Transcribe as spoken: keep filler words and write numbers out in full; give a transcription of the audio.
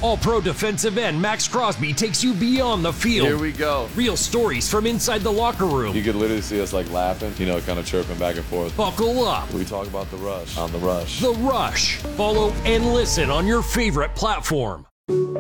All-Pro defensive end Max Crosby takes you beyond the field. Here we go. Real stories from inside the locker room. You could literally see us like laughing, you know, kind of chirping back and forth. Buckle up. We talk about The Rush on The Rush. The Rush. Follow and listen on your favorite platform.